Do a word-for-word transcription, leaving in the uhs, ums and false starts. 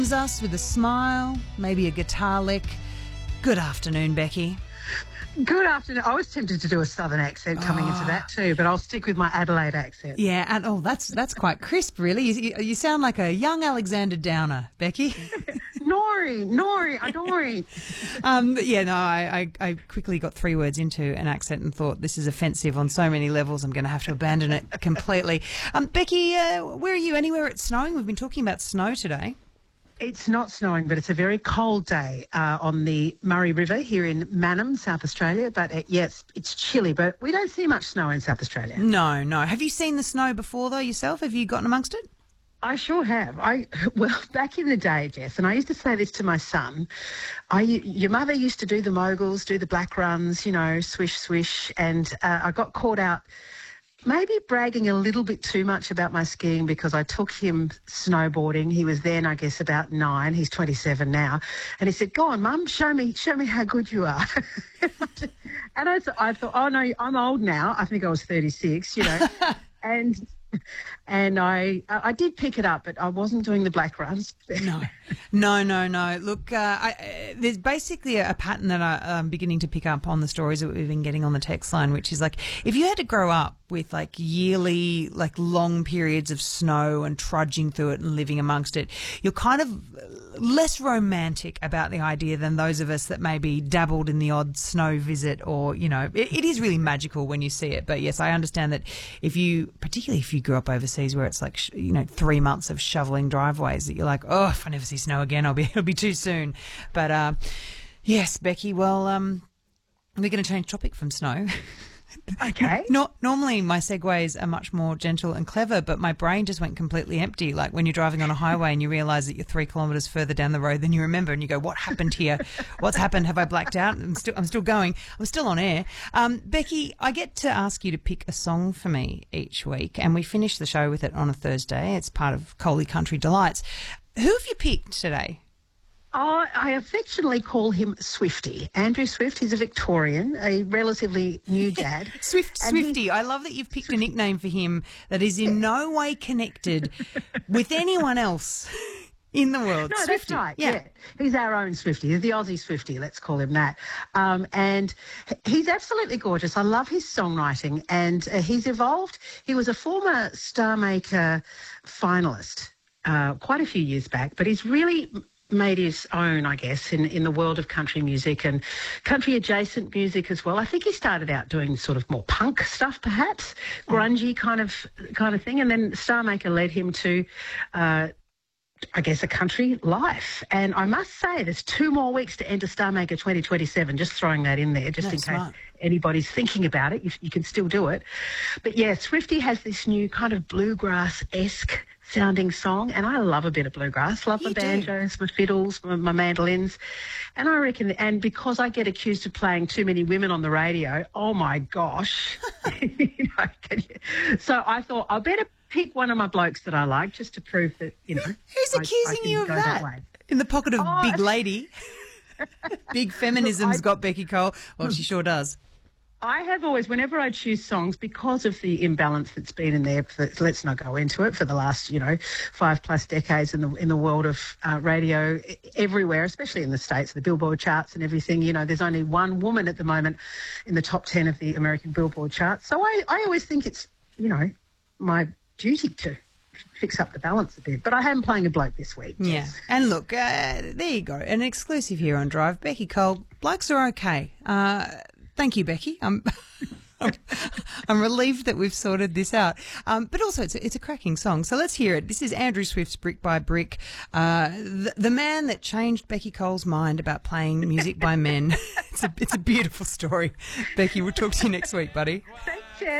Us with a smile, maybe a guitar lick. Good afternoon, Becky. Good afternoon. I was tempted to do a southern accent coming oh. into that too, but I'll stick with my Adelaide accent. Yeah, and oh, that's that's quite crisp, really. You, you sound like a young Alexander Downer, Becky. Nori, Nori, Nori. um, yeah, no, I, I, I quickly got three words into an accent and thought this is offensive on so many levels. I'm going to have to abandon it completely. Um, Becky, uh, where are you? Anywhere it's snowing? We've been talking about snow today. It's not snowing, but it's a very cold day uh, on the Murray River here in Mannum, South Australia. But uh, yes, it's chilly, but we don't see much snow in South Australia. No, no. Have you seen the snow before, though, yourself? Have you gotten amongst it? I sure have. I well, back in the day, Jess, and I used to say this to my son, I, your mother used to do the moguls, do the black runs, you know, swish, swish, and uh, I got caught out maybe bragging a little bit too much about my skiing because I took him snowboarding. He was then, I guess, about nine. He's twenty-seven now. And he said, go on, Mum, show me show me how good you are. And I, I thought, oh, no, I'm old now. I think I was thirty-six, you know. and... And I I did pick it up, but I wasn't doing the black runs. no, no, no, no. Look, uh, I, there's basically a pattern that I, I'm beginning to pick up on the stories that we've been getting on the text line, which is like if you had to grow up with like yearly, like long periods of snow and trudging through it and living amongst it, you're kind of less romantic about the idea than those of us that maybe dabbled in the odd snow visit or, you know, it, it is really magical when you see it. But yes, I understand that if you, particularly if you grew up overseas where it's like, sh- you know, three months of shoveling driveways that you're like, oh, if I never see snow again, I'll be, it'll be too soon. But, uh, yes, Becky, well, um, we're going to change topic from snow. Okay. Not normally my segues are much more gentle and clever, but my brain just went completely empty. Like when you're driving on a highway and you realise that you're three kilometres further down the road than you remember, and you go, "What happened here? What's happened? Have I blacked out? I'm still, I'm still going. I'm still on air." Um, Becky, I get to ask you to pick a song for me each week, and we finish the show with it on a Thursday. It's part of Coley Country Delights. Who have you picked today? Oh, I affectionately call him Swifty. Andrew Swift. He's a Victorian, a relatively new dad. Swift Swifty. I love that you've picked Swifty. A nickname for him that is in no way connected with anyone else in the world. No, Swifty. That's right. Yeah. yeah. He's our own Swifty. He's the Aussie Swifty, let's call him that. Um, and he's absolutely gorgeous. I love his songwriting, and uh, he's evolved. He was a former Star Maker finalist uh, quite a few years back, but he's really made his own, I guess, in, in the world of country music and country adjacent music as well. I think he started out doing sort of more punk stuff, perhaps, grungy kind of kind of thing, and then Star Maker led him to, uh, I guess, a country life. And I must say, there's two more weeks to enter Star Maker twenty twenty-seven, just throwing that in there, just That's in case smart. anybody's thinking about it. You, you can still do it. But, yeah, Swifty has this new kind of bluegrass-esque sounding song, and I love a bit of bluegrass. Love You my do. banjos, my fiddles, my, my mandolins, and I reckon. And because I get accused of playing too many women on the radio, oh my gosh! you know, can you, so I thought I better pick one of my blokes that I like just to prove that you know. Who's I, I accusing can you of go that? way. In the pocket of Oh, big lady. Big feminism's I- got Becky Cole. Well, she sure does. I have always, whenever I choose songs, because of the imbalance that's been in there, for, let's not go into it, for the last, you know, five plus decades in the in the world of uh, radio everywhere, especially in the States, the Billboard charts and everything. You know, there's only one woman at the moment in the top ten of the American Billboard charts. So I, I always think it's, you know, my duty to fix up the balance a bit. But I am playing a bloke this week. Yeah. Yes. And look, uh, there you go. An exclusive here on Drive. Becky Cole, blokes are okay. Uh, thank you, Becky. I'm, I'm, I'm relieved that we've sorted this out. Um, but also, it's a, it's a cracking song. So let's hear it. This is Andrew Swift's Brick by Brick. Uh, the, the man that changed Becky Cole's mind about playing music by men. It's a, it's a beautiful story. Becky, we'll talk to you next week, buddy. Thank